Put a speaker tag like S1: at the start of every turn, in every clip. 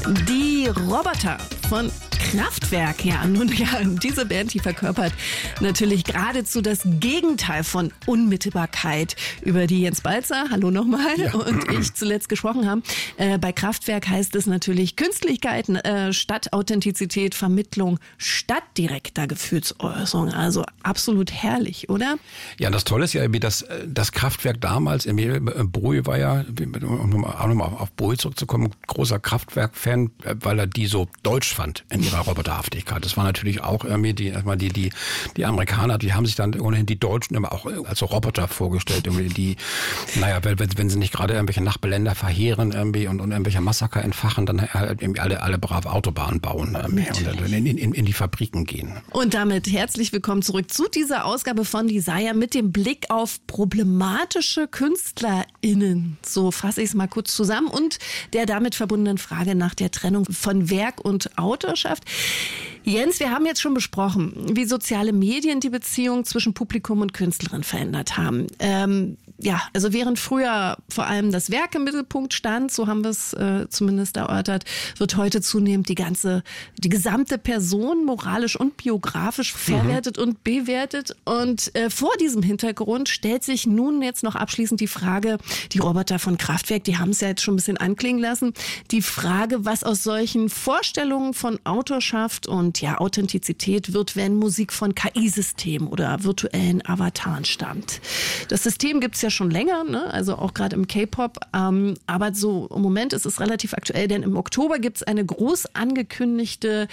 S1: Die Roboter von Kraftwerk, ja, nun ja, diese Band, die verkörpert natürlich geradezu das Gegenteil von Unmittelbarkeit, über die Jens Balzer, hallo nochmal, und ich zuletzt gesprochen haben. Bei Kraftwerk heißt es natürlich Künstlichkeit statt Authentizität, Vermittlung statt direkter Gefühlsäußerung. Also absolut herrlich, oder?
S2: Ja, das Tolle ist ja, dass das Kraftwerk damals, Bowie war ja, um auch nochmal auf Bowie zurückzukommen, großer Kraftwerk-Fan, weil er die so deutsch fand in ihrer Roboterhaftigkeit. Das war natürlich auch irgendwie die Amerikaner, die haben sich dann ohnehin die Deutschen immer auch als Roboter vorgestellt, irgendwie wenn sie nicht gerade irgendwelche Nachbarländer verheeren irgendwie und irgendwelche Massaker entfachen, dann halt irgendwie alle brav Autobahnen bauen und dann in die Fabriken gehen.
S1: Und damit herzlich willkommen zurück zu dieser Ausgabe von Desire mit dem Blick auf problematische KünstlerInnen. So fasse ich es mal kurz zusammen und der damit verbundenen Frage nach der Trennung von Werk und Autorschaft. Jens, wir haben jetzt schon besprochen, wie soziale Medien die Beziehung zwischen Publikum und Künstlerin verändert haben. Also während früher vor allem das Werk im Mittelpunkt stand, so haben wir es zumindest erörtert, wird heute zunehmend die gesamte Person moralisch und biografisch verwertet und bewertet. Und vor diesem Hintergrund stellt sich nun jetzt noch abschließend die Frage, die Roboter von Kraftwerk, die haben es ja jetzt schon ein bisschen anklingen lassen, die Frage, was aus solchen Vorstellungen von Autorschaft und Authentizität wird, wenn Musik von KI-Systemen oder virtuellen Avataren stammt. Das System gibt es ja schon länger, ne? Also auch gerade im K-Pop, aber so im Moment ist es relativ aktuell, denn im Oktober gibt es eine groß angekündigte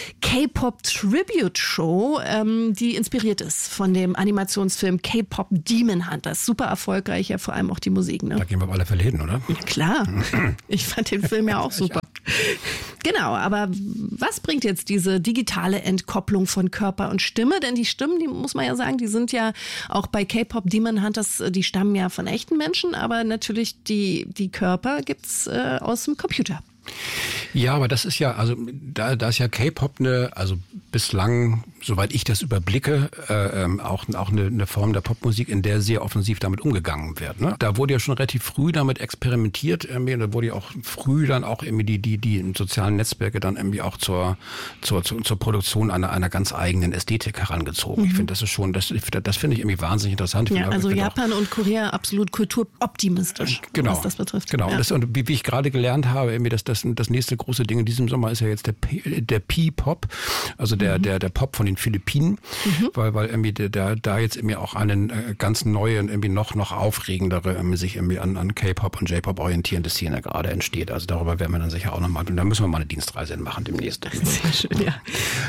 S1: K-Pop-Tribute-Show, die inspiriert ist von dem Animationsfilm K-Pop Demon Hunters. Super erfolgreich, ja vor allem auch die Musik. Ne?
S2: Da gehen wir auf alle Fälle hin, oder?
S1: Klar, ich fand den Film ja auch super. Genau, aber was bringt jetzt diese digitale Entkopplung von Körper und Stimme? Denn die Stimmen, die muss man ja sagen, die sind ja auch bei K-Pop Demon Hunters, die stammen ja von echten Menschen, aber natürlich die Körper gibt's aus dem Computer.
S2: Ja, aber das ist ja, also da ist ja K-Pop bislang, soweit ich das überblicke, auch eine Form der Popmusik, in der sehr offensiv damit umgegangen wird. Ne? Da wurde ja schon relativ früh damit experimentiert, da wurde ja auch früh dann auch irgendwie die sozialen Netzwerke dann irgendwie auch zur Produktion einer ganz eigenen Ästhetik herangezogen. Ich finde, das ist schon, das finde ich irgendwie wahnsinnig interessant.
S1: Ja, also Japan und Korea absolut kulturoptimistisch, was das betrifft.
S2: Genau, ja. Und wie ich gerade gelernt habe, irgendwie, dass das nächste große Ding in diesem Sommer ist ja jetzt der P-Pop, also der Pop von den Philippinen, weil irgendwie da jetzt irgendwie auch einen ganz neuen, irgendwie noch aufregendere, sich irgendwie an K-Pop und J-Pop orientierende Szene gerade entsteht. Also darüber werden wir dann sicher auch nochmal, da müssen wir mal eine Dienstreise machen demnächst.
S1: Sehr schön, ja.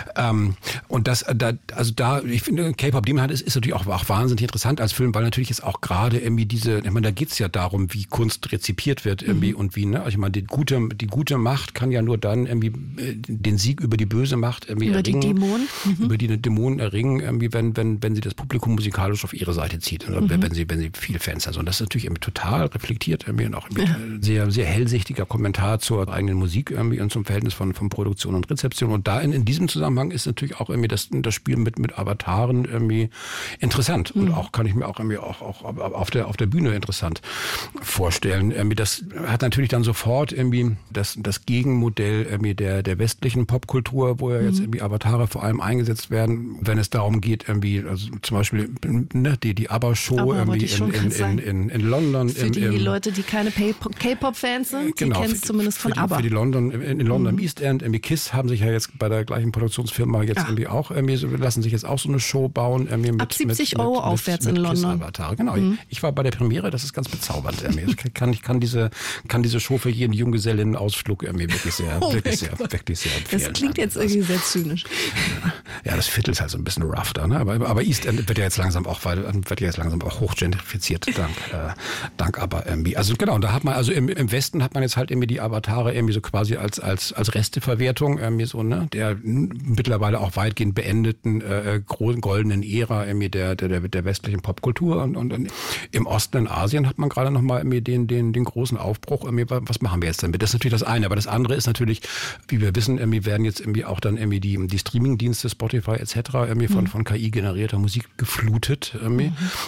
S2: Und ich finde, K-Pop Demon Hunters ist natürlich auch wahnsinnig interessant als Film, weil natürlich jetzt auch gerade irgendwie da geht's ja darum, wie Kunst rezipiert wird irgendwie und wie, ne, also ich meine, die gute Macht kann ja nur dann irgendwie den Sieg über die böse Macht irgendwie erringen. Über die Dämonen erringen, irgendwie, wenn sie das Publikum musikalisch auf ihre Seite zieht. Oder wenn sie viele Fans hat. Und das ist natürlich irgendwie total reflektiert irgendwie und auch sehr, sehr hellsichtiger Kommentar zur eigenen Musik irgendwie und zum Verhältnis von Produktion und Rezeption. Und da in diesem Zusammenhang ist natürlich auch irgendwie das Spiel mit Avataren irgendwie interessant. Und auch kann ich mir auch irgendwie auch auf der Bühne interessant vorstellen. Irgendwie das hat natürlich dann sofort irgendwie das Gegenmodell irgendwie der westlichen Popkultur, wo ja jetzt irgendwie Avatare vor allem eingesetzt werden, wenn es darum geht, irgendwie, also zum Beispiel die ABBA-Show irgendwie in London.
S1: Für die Leute, die keine K-Pop-Fans sind, die kennen es zumindest von ABBA.
S2: Für die in London im East End, irgendwie KISS haben sich ja jetzt bei der gleichen Produktionsfirma jetzt irgendwie auch lassen sich jetzt auch so eine Show bauen. Irgendwie
S1: ab 70 € aufwärts in London.
S2: Genau, ich war bei der Premiere, das ist ganz bezaubernd. Ich kann diese Show für jeden Junggesellinnen-Ausflug irgendwie wirklich sehr empfehlen.
S1: Das klingt jetzt irgendwie sehr zynisch.
S2: Ja, das Viertel ist halt so ein bisschen rough da, ne? Aber East End wird ja jetzt langsam auch hochgentrifiziert, dank ABBA irgendwie. Also genau, und da hat man, also im Westen hat man jetzt halt irgendwie die Avatare irgendwie so quasi als Resteverwertung irgendwie so, ne? Der mittlerweile auch weitgehend beendeten goldenen Ära irgendwie der westlichen Popkultur und im Osten in Asien hat man gerade nochmal irgendwie den großen Aufbruch irgendwie, was machen wir jetzt damit? Das ist natürlich das eine, aber das andere ist natürlich, wie wir wissen, irgendwie werden jetzt irgendwie auch dann irgendwie die Streaming-Dienste, Spotify etc. irgendwie von KI generierter Musik geflutet irgendwie.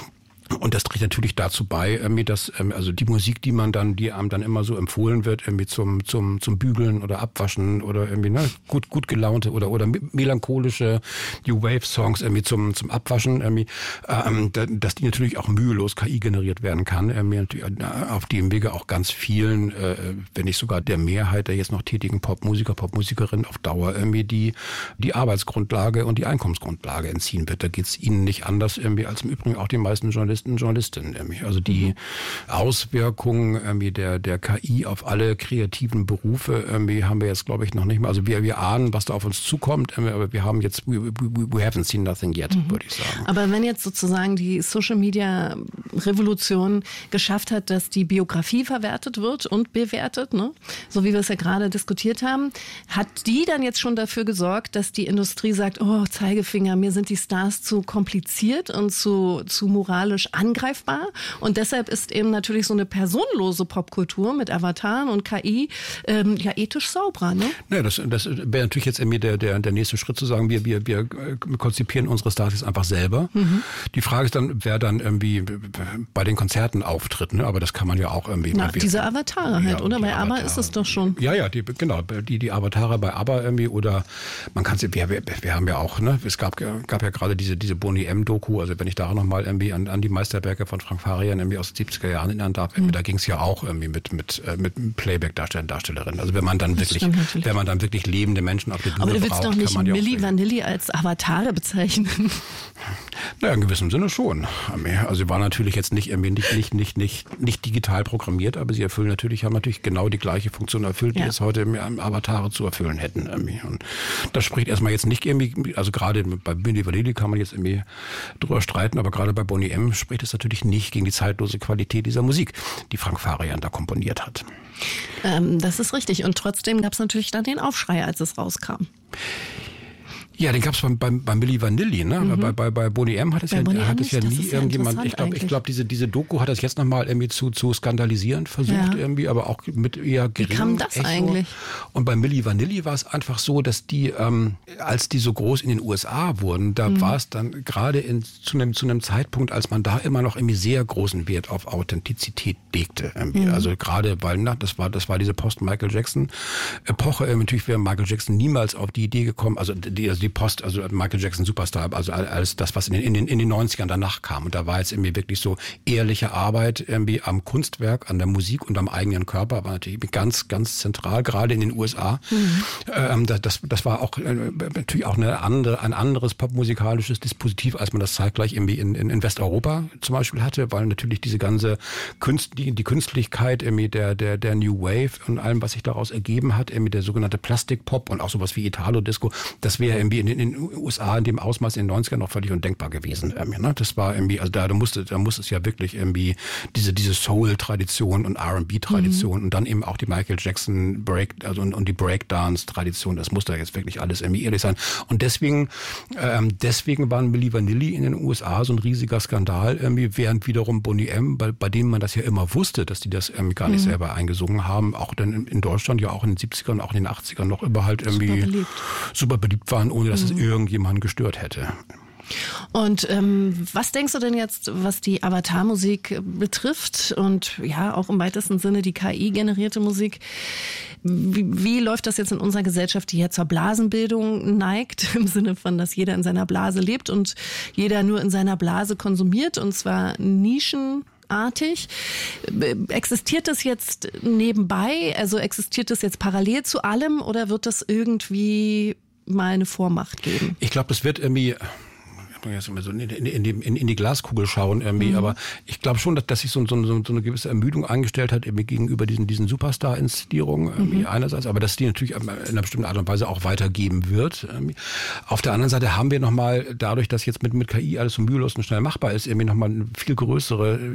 S2: Und das trägt natürlich dazu bei, dass also die Musik, die einem dann immer so empfohlen wird, irgendwie zum Bügeln oder Abwaschen oder irgendwie gut gelaunte oder melancholische New Wave Songs irgendwie zum Abwaschen, dass die natürlich auch mühelos KI generiert werden kann, auf dem Wege auch ganz vielen, wenn nicht sogar der Mehrheit der jetzt noch tätigen Popmusiker, Popmusikerinnen auf Dauer die Arbeitsgrundlage und die Einkommensgrundlage entziehen wird. Da geht's ihnen nicht anders als im Übrigen auch die meisten Journalisten und Journalistinnen. Also die Auswirkungen der KI auf alle kreativen Berufe haben wir jetzt, glaube ich, noch nicht mal. Also wir ahnen, was da auf uns zukommt, aber wir haben jetzt, we haven't seen nothing yet, würde ich sagen.
S1: Aber wenn jetzt sozusagen die Social-Media-Revolution geschafft hat, dass die Biografie verwertet wird und bewertet, ne? So wie wir es ja gerade diskutiert haben, hat die dann jetzt schon dafür gesorgt, dass die Industrie sagt, oh, Zeigefinger, mir sind die Stars zu kompliziert und zu moralisch angreifbar. Und deshalb ist eben natürlich so eine personenlose Popkultur mit Avataren und KI ethisch sauberer, ne?
S2: Ja, das wäre natürlich jetzt der nächste Schritt zu sagen, wir konzipieren unsere Stars jetzt einfach selber. Die Frage ist dann, wer dann irgendwie bei den Konzerten auftritt, ne? Aber das kann man ja auch irgendwie.
S1: Diese Avatare halt, oder? Bei ABBA ist es doch schon.
S2: Ja, die Avatare bei ABBA irgendwie oder man kann sie, wir haben ja auch, ne? Es gab ja gerade diese Boney M-Doku, also wenn ich da nochmal irgendwie an die Meisterwerke von Frank Farian irgendwie aus den 70er Jahren erinnern darf, da ging es ja auch irgendwie mit Playback-Darstellern, Darstellerinnen. Also wenn man dann wirklich lebende Menschen auf der Bühne braucht,
S1: aber du willst doch nicht Milli Vanilli als Avatare bezeichnen.
S2: Naja, in gewissem Sinne schon. Also sie war natürlich jetzt nicht digital programmiert, aber sie haben natürlich genau die gleiche Funktion erfüllt, die es heute Avatare zu erfüllen hätten. Und das spricht erstmal jetzt nicht irgendwie, also gerade bei Milli Vanilli kann man jetzt irgendwie drüber streiten, aber gerade bei Boney M spricht es natürlich nicht gegen die zeitlose Qualität dieser Musik, die Frank Farian da komponiert hat.
S1: Das ist richtig. Und trotzdem gab es natürlich dann den Aufschrei, als es rauskam.
S2: Ja, den gab es bei Milli Vanilli, ne? Bei Boney M hat es ja nie irgendjemand. Ich glaube, diese Doku hat das jetzt nochmal irgendwie zu skandalisieren versucht, irgendwie, aber auch mit eher geringem.
S1: Wie kam das Echo. Eigentlich?
S2: Und bei Milli Vanilli war es einfach so, dass die, als die so groß in den USA wurden, da war es dann gerade zu einem Zeitpunkt, als man da immer noch irgendwie sehr großen Wert auf Authentizität legte. Also gerade, weil das war diese Post-Michael Jackson-Epoche. Natürlich wäre Michael Jackson niemals auf die Idee gekommen, also die Michael Jackson Superstar, also alles das, was in den 90ern danach kam. Und da war jetzt irgendwie wirklich so ehrliche Arbeit irgendwie am Kunstwerk, an der Musik und am eigenen Körper, war natürlich ganz, ganz zentral, gerade in den USA. Das war auch natürlich auch ein anderes popmusikalisches Dispositiv, als man das zeitgleich irgendwie in Westeuropa zum Beispiel hatte, weil natürlich diese ganze die Künstlichkeit irgendwie der New Wave und allem, was sich daraus ergeben hat, irgendwie der sogenannte Plastikpop und auch sowas wie Italo-Disco, das wäre irgendwie in den USA in dem Ausmaß in den 90ern noch völlig undenkbar gewesen. Das war irgendwie, also da muss es ja wirklich irgendwie diese Soul-Tradition und R&B-Tradition und dann eben auch die Michael Jackson und die Breakdance-Tradition, das muss da jetzt wirklich alles irgendwie ehrlich sein. Und deswegen waren Milli Vanilli in den USA so ein riesiger Skandal, während wiederum Boney M, bei denen man das ja immer wusste, dass die das gar nicht selber eingesungen haben, auch dann in Deutschland ja auch in den 70ern, auch in den 80ern noch immer halt irgendwie super beliebt waren, ohne dass es irgendjemanden gestört hätte.
S1: Und was denkst du denn jetzt, was die Avatar-Musik betrifft und ja auch im weitesten Sinne die KI-generierte Musik? Wie läuft das jetzt in unserer Gesellschaft, die ja zur Blasenbildung neigt, im Sinne von, dass jeder in seiner Blase lebt und jeder nur in seiner Blase konsumiert und zwar nischenartig? Existiert das jetzt nebenbei, also existiert das jetzt parallel zu allem oder wird das irgendwie mal eine Vormacht geben?
S2: Ich glaube, das wird irgendwie jetzt immer so in die Glaskugel schauen irgendwie, aber ich glaube schon, dass sich so eine gewisse Ermüdung eingestellt hat irgendwie gegenüber diesen Superstar-Inszenierungen einerseits, aber dass die natürlich in einer bestimmten Art und Weise auch weitergeben wird. Auf der anderen Seite haben wir nochmal, dadurch, dass jetzt mit KI alles so mühelos und schnell machbar ist, irgendwie nochmal viel größere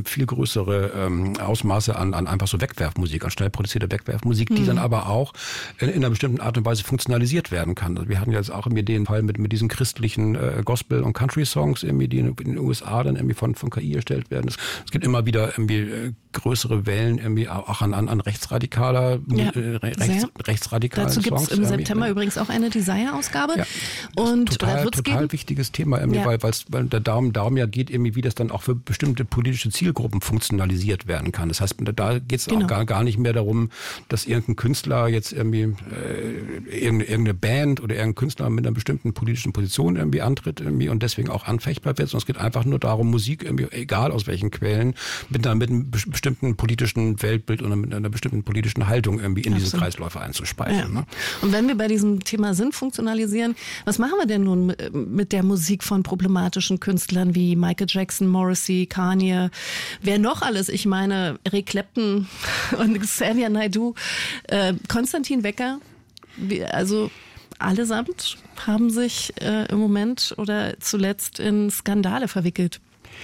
S2: Ausmaße an einfach so Wegwerfmusik, an schnell produzierte Wegwerfmusik, die dann aber auch in einer bestimmten Art und Weise funktionalisiert werden kann. Also wir hatten jetzt auch irgendwie den Fall mit diesem christlichen Gospel Gospel- und Country-Songs irgendwie, die in den USA dann irgendwie von KI erstellt werden. Es gibt immer wieder irgendwie größere Wellen irgendwie auch an rechtsradikaler, rechtsradikalen
S1: Dazu gibt es im
S2: Songs,
S1: September übrigens auch eine Desire-Ausgabe.
S2: Ja,
S1: und
S2: total wichtiges Thema, weil der darum ja geht, irgendwie, wie das dann auch für bestimmte politische Zielgruppen funktionalisiert werden kann. Das heißt, da geht es auch gar nicht mehr darum, dass irgendein Künstler jetzt irgendwie irgendeine Band oder irgendein Künstler mit einer bestimmten politischen Position irgendwie antritt irgendwie und deswegen auch anfechtbar wird, sondern es geht einfach nur darum, Musik irgendwie, egal aus welchen Quellen, mit einem bestimmten politischen Weltbild oder mit einer bestimmten politischen Haltung irgendwie in diese Kreisläufe einzuspeisen. Ja. Ne?
S1: Und wenn wir bei diesem Thema Sinn funktionalisieren, was machen wir denn nun mit der Musik von problematischen Künstlern wie Michael Jackson, Morrissey, Kanye, wer noch alles? Ich meine, Eric Clapton und Xavier Naidoo, Konstantin Wecker, also allesamt haben sich im Moment oder zuletzt in Skandale verwickelt.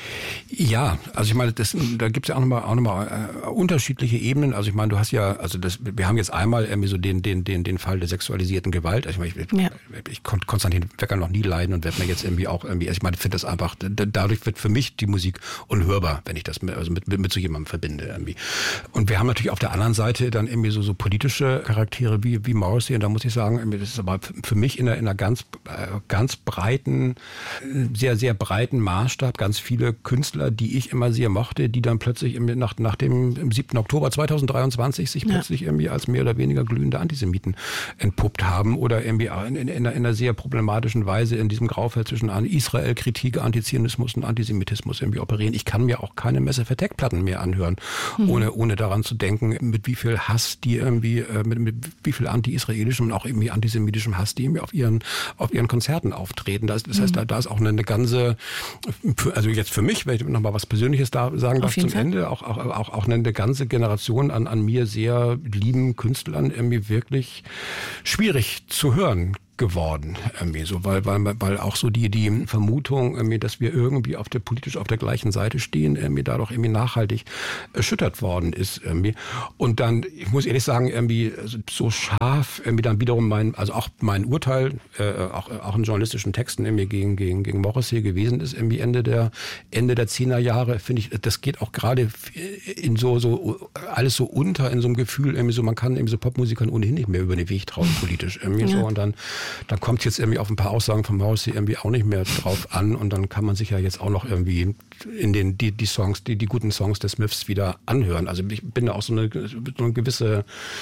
S2: Ja, also ich meine, da gibt es ja auch nochmal unterschiedliche Ebenen. Also ich meine, du hast ja, wir haben jetzt einmal irgendwie so den Fall der sexualisierten Gewalt. Also ich konnte Konstantin Wecker noch nie leiden und werde mir jetzt irgendwie auch irgendwie, also ich meine, ich finde das einfach, dadurch wird für mich die Musik unhörbar, wenn ich das mit so jemandem verbinde irgendwie. Und wir haben natürlich auf der anderen Seite dann irgendwie so politische Charaktere wie Morrissey, und da muss ich sagen, das ist aber für mich in einer ganz breiten, sehr, sehr breiten Maßstab ganz viele Künstler, die ich immer sehr mochte, die dann plötzlich nach dem 7. Oktober 2023 sich plötzlich irgendwie als mehr oder weniger glühende Antisemiten entpuppt haben oder irgendwie in einer sehr problematischen Weise in diesem Graufeld zwischen Israel-Kritik, Antizionismus und Antisemitismus irgendwie operieren. Ich kann mir auch keine Massive Attack-Platten mehr anhören, ohne daran zu denken, mit wie viel Hass die irgendwie, mit wie viel anti-israelischem und auch irgendwie antisemitischem Hass die irgendwie auf ihren Konzerten auftreten. Das heißt, da ist auch eine ganze, also jetzt für mich, wenn ich noch mal was Persönliches da sagen darf zum Ende, auch eine ganze Generation an mir sehr lieben Künstlern irgendwie wirklich schwierig zu hören geworden, irgendwie so, weil auch so die Vermutung, irgendwie, dass wir irgendwie politisch auf der gleichen Seite stehen, irgendwie dadurch irgendwie nachhaltig erschüttert worden ist, irgendwie. Und dann, ich muss ehrlich sagen, irgendwie so scharf, irgendwie dann wiederum mein Urteil, auch in journalistischen Texten irgendwie gegen Morrissey gewesen ist, irgendwie Ende der 10er Jahre, finde ich, das geht auch gerade in so alles so unter in so einem Gefühl, irgendwie so, man kann irgendwie so Popmusikern ohnehin nicht mehr über den Weg trauen, politisch, irgendwie so, und dann kommt es jetzt irgendwie auf ein paar Aussagen von Morrissey irgendwie auch nicht mehr drauf an, und dann kann man sich ja jetzt auch noch irgendwie in die Songs, die guten Songs der Smiths wieder anhören. Also ich bin da auch so eine gewisse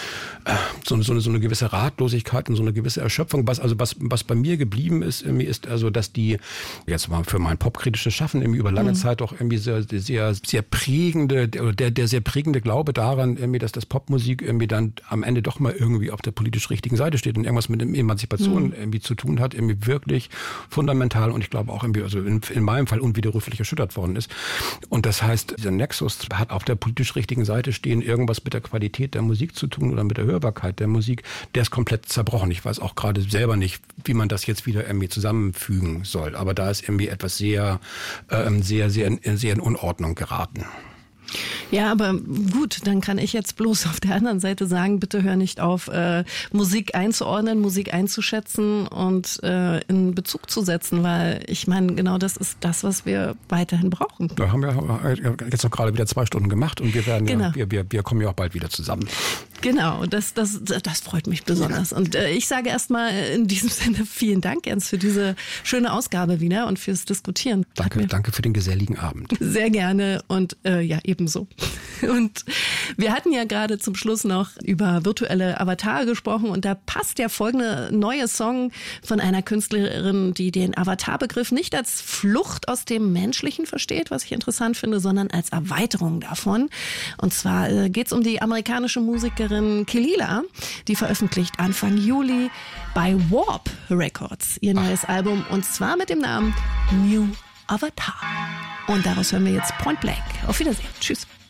S2: Ratlosigkeit und so eine gewisse Erschöpfung. Was bei mir geblieben ist, irgendwie ist also, dass die jetzt mal für mein popkritisches Schaffen irgendwie über lange Zeit auch irgendwie sehr, sehr, sehr prägende, der sehr prägende Glaube daran, irgendwie, dass das Popmusik irgendwie dann am Ende doch mal irgendwie auf der politisch richtigen Seite steht und irgendwas mit Emanzipation irgendwie zu tun hat, irgendwie wirklich fundamental und ich glaube auch irgendwie, also in meinem Fall unwiderruflich erschüttert worden ist. Und das heißt, dieser Nexus hat auf der politisch richtigen Seite stehen irgendwas mit der Qualität der Musik zu tun oder mit der Hörbarkeit der Musik, der ist komplett zerbrochen. Ich weiß auch gerade selber nicht, wie man das jetzt wieder irgendwie zusammenfügen soll. Aber da ist irgendwie etwas sehr, sehr, sehr, sehr in Unordnung geraten.
S1: Ja, aber gut, dann kann ich jetzt bloß auf der anderen Seite sagen, bitte hör nicht auf, Musik einzuordnen, Musik einzuschätzen und in Bezug zu setzen, weil ich meine, genau das ist das, was wir weiterhin brauchen.
S2: Da haben wir jetzt noch gerade wieder 2 Stunden gemacht und wir werden wir kommen ja auch bald wieder zusammen.
S1: Genau, das freut mich besonders. Ja. Und ich sage erstmal in diesem Sinne vielen Dank, Ernst, für diese schöne Ausgabe wieder und fürs Diskutieren.
S2: Danke für den geselligen Abend.
S1: Sehr gerne und ja, ebenso. Und wir hatten ja gerade zum Schluss noch über virtuelle Avatare gesprochen und da passt der folgende neue Song von einer Künstlerin, die den Avatar-Begriff nicht als Flucht aus dem Menschlichen versteht, was ich interessant finde, sondern als Erweiterung davon. Und zwar geht es um die amerikanische Musikerin Kehlila, die veröffentlicht Anfang Juli bei Warp Records ihr neues Album und zwar mit dem Namen New Avatar. Und daraus hören wir jetzt Point Blank. Auf Wiedersehen. Tschüss.